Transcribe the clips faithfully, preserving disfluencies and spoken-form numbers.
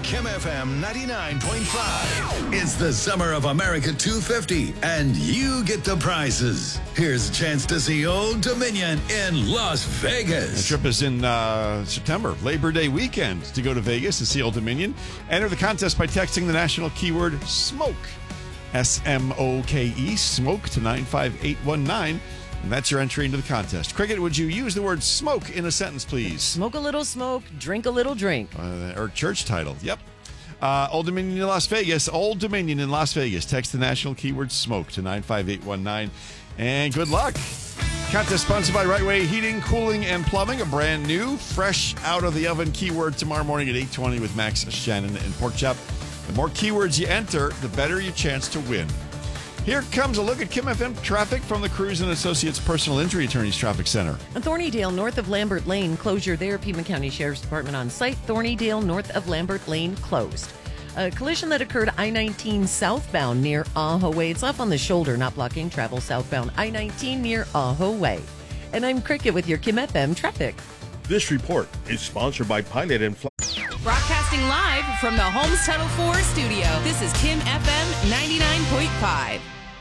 Kim F M ninety-nine point five. It's the Summer of America two fifty, and you get the prizes. Here's a chance to see Old Dominion in Las Vegas. The trip is in uh, September, Labor Day weekend, to go to Vegas to see Old Dominion. Enter the contest by texting the national keyword SMOKE. S M O K E, SMOKE, to nine five eight one nine. And that's your entry into the contest. Cricket, would you use the word smoke in a sentence, please? Smoke a little smoke, drink a little drink. Uh, or church title. Yep. Uh, Old Dominion in Las Vegas. Old Dominion in Las Vegas. Text the national keyword SMOKE to nine five eight one nine. And good luck. Contest sponsored by Right Way Heating, Cooling, and Plumbing. A brand new, fresh out of the oven keyword tomorrow morning at eight twenty with Max Shannon and Pork Chop. The more keywords you enter, the better your chance to win. Here comes a look at Kim F M traffic from the Cruz and Associates Personal Injury Attorneys Traffic Center. In Thornydale, north of Lambert Lane, closure there. Pima County Sheriff's Department on site. Thornydale, north of Lambert Lane, closed. A collision that occurred I nineteen southbound near Ajo Way. It's off on the shoulder, not blocking travel southbound I nineteen near Ajo Way. And I'm Cricket with your Kim F M traffic. This report is sponsored by Pilot and Fly. Broadcasting live from the Holmes Tunnel four studio, this is Kim F M ninety-nine point five.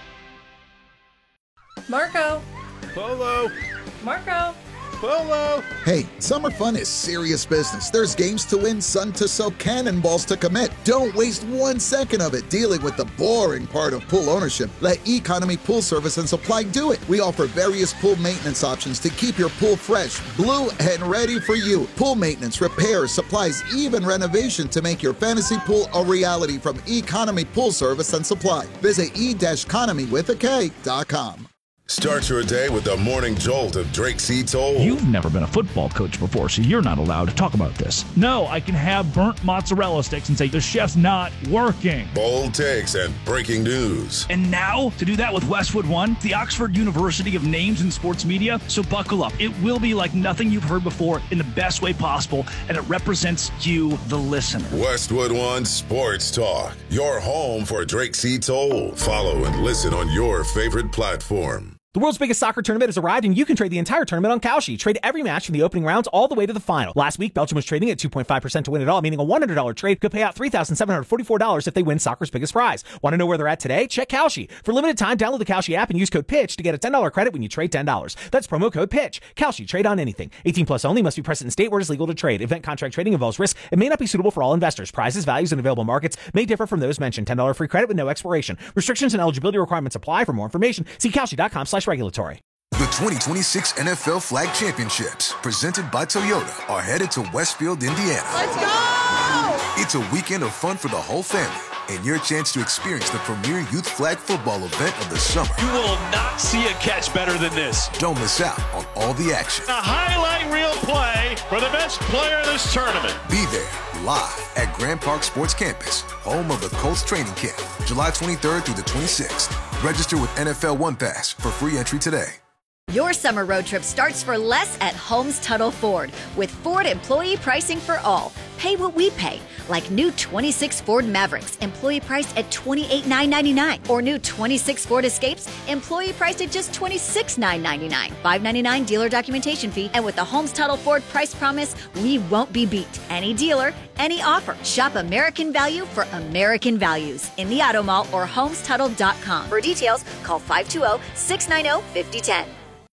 Marco. Polo. Marco. Polo. Hey, summer fun is serious business. There's games to win, sun to soak, cannonballs to commit. Don't waste one second of it dealing with the boring part of pool ownership. Let Economy Pool Service and Supply do it. We offer various pool maintenance options to keep your pool fresh, blue, and ready for you. Pool maintenance, repairs, supplies, even renovation to make your fantasy pool a reality from Economy Pool Service and Supply. Visit e-economy with a K dot com. Start your day with the morning jolt of Drake C. Toll. You've never been a football coach before, so you're not allowed to talk about this. No, I can have burnt mozzarella sticks and say the chef's not working. Bold takes and breaking news. And now, to do that with Westwood One, the Oxford University of Names in Sports Media. So buckle up. It will be like nothing you've heard before in the best way possible, and it represents you, the listener. Westwood One Sports Talk, your home for Drake C. Toll. Follow and listen on your favorite platform. The world's biggest soccer tournament has arrived, and you can trade the entire tournament on Kalshi. Trade every match from the opening rounds all the way to the final. Last week, Belgium was trading at two point five percent to win it all, meaning a one hundred dollars trade could pay out three thousand seven hundred forty-four dollars if they win soccer's biggest prize. Want to know where they're at today? Check Kalshi. For limited time, download the Kalshi app and use code PITCH to get a ten dollars credit when you trade ten dollars. That's promo code PITCH. Kalshi. Trade on anything. eighteen plus only. Must be present in state where it is legal to trade. Event contract trading involves risk. It may not be suitable for all investors. Prizes, values, and available markets may differ from those mentioned. ten dollars free credit with no expiration. Restrictions and eligibility requirements apply. For more information, see Kalshi.com slash regulatory. The twenty twenty-six N F L Flag Championships, presented by Toyota, are headed to Westfield, Indiana. Let's go! It's a weekend of fun for the whole family, and your chance to experience the premier youth flag football event of the summer. You will not see a catch better than this. Don't miss out on all the action. A highlight reel play for the best player of this tournament. Be there, live at Grand Park Sports Campus, home of the Colts training camp, July twenty-third through the twenty-sixth. Register with N F L One Pass for free entry today. Your summer road trip starts for less at Holmes Tuttle Ford with Ford employee pricing for all. Pay what we pay, like new twenty-six Ford Mavericks, employee priced at twenty-eight thousand nine hundred ninety-nine dollars, or new twenty-six Ford Escapes, employee priced at just twenty-six thousand nine hundred ninety-nine dollars. five hundred ninety-nine dollars dealer documentation fee, and with the Holmes Tuttle Ford price promise, we won't be beat. Any dealer, any offer. Shop American value for American values in the Auto Mall or holmes tuttle dot com. For details, call five two zero, six nine zero, five zero one zero.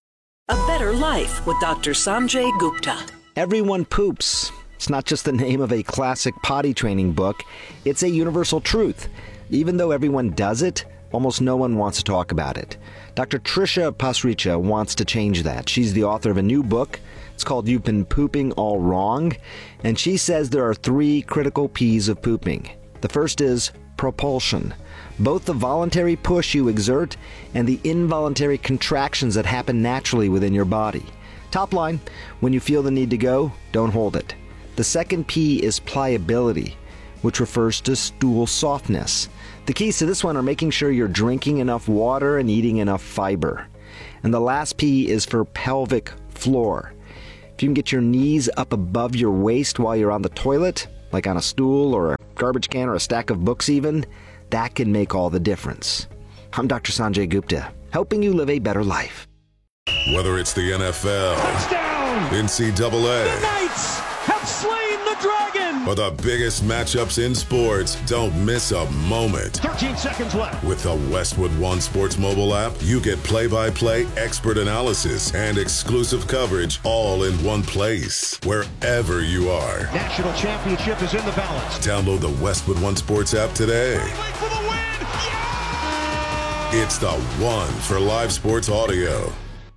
A Better Life with Doctor Sanjay Gupta. Everyone poops. It's not just the name of a classic potty training book. It's a universal truth. Even though everyone does it, almost no one wants to talk about it. Doctor Trisha Pasricha wants to change that. She's the author of a new book. It's called You've Been Pooping All Wrong. And she says there are three critical P's of pooping. The first is propulsion. Both the voluntary push you exert and the involuntary contractions that happen naturally within your body. Top line, when you feel the need to go, don't hold it. The second P is pliability, which refers to stool softness. The keys to this one are making sure you're drinking enough water and eating enough fiber. And the last P is for pelvic floor. If you can get your knees up above your waist while you're on the toilet, like on a stool or a garbage can or a stack of books even, that can make all the difference. I'm Doctor Sanjay Gupta, helping you live a better life. Whether it's the N F L, touchdown, N C double A, the Knights have slain the Dragon! For the biggest matchups in sports, don't miss a moment. thirteen seconds left. With the Westwood One Sports mobile app, you get play-by-play, expert analysis, and exclusive coverage all in one place, wherever you are. National championship is in the balance. Download the Westwood One Sports app today. For the win! Yeah! It's the one for live sports audio.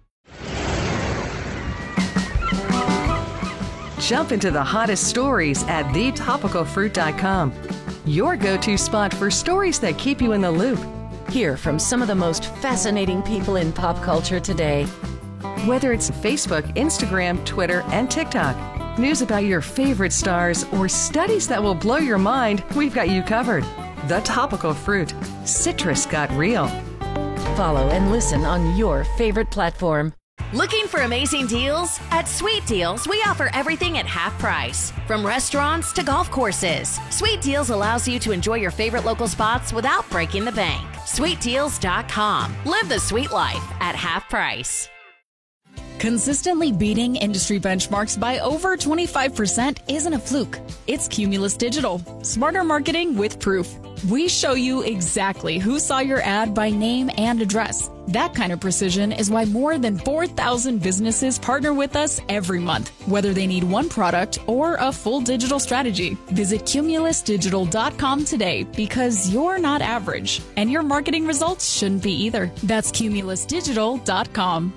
Jump into the hottest stories at the topical fruit dot com. Your go-to spot for stories that keep you in the loop. Hear from some of the most fascinating people in pop culture today. Whether it's Facebook, Instagram, Twitter, and TikTok, news about your favorite stars, or studies that will blow your mind, we've got you covered. The Topical Fruit. Citrus got real. Follow and listen on your favorite platform. Looking for amazing deals? At Sweet Deals, we offer everything at half price. From restaurants to golf courses, Sweet Deals allows you to enjoy your favorite local spots without breaking the bank. sweet deals dot com. Live the sweet life at half price. Consistently beating industry benchmarks by over twenty-five percent isn't a fluke. It's Cumulus Digital. Smarter marketing with proof. We show you exactly who saw your ad by name and address. That kind of precision is why more than four thousand businesses partner with us every month, whether they need one product or a full digital strategy. Visit cumulus digital dot com today because you're not average, and your marketing results shouldn't be either. That's cumulus digital dot com.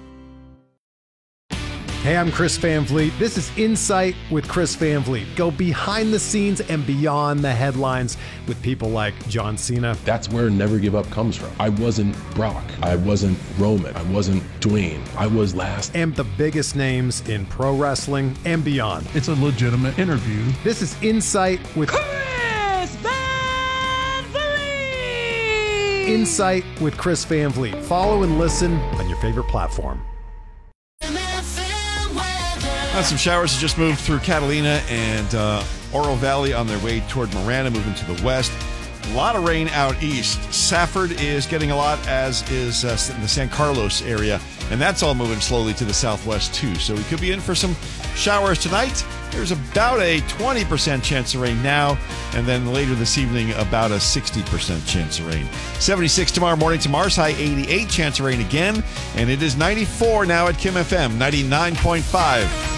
Hey, I'm Chris Van Vliet. This is Insight with Chris Van Vliet. Go behind the scenes and beyond the headlines with people like John Cena. That's where Never Give Up comes from. I wasn't Brock. I wasn't Roman. I wasn't Dwayne. I was last. And the biggest names in pro wrestling and beyond. It's a legitimate interview. This is Insight with Chris Van Vliet! Insight with Chris Van Vliet. Follow and listen on your favorite platform. Uh, some showers have just moved through Catalina and uh, Oro Valley on their way toward Marana, moving to the west. A lot of rain out east. Safford is getting a lot, as is uh, the San Carlos area, and that's all moving slowly to the southwest too. So we could be in for some showers tonight. There's about a twenty percent chance of rain now, and then later this evening, about a sixty percent chance of rain. seventy-six tomorrow morning to Mars, high eighty-eight, chance of rain again, and it is ninety-four now at Kim F M, ninety-nine point five.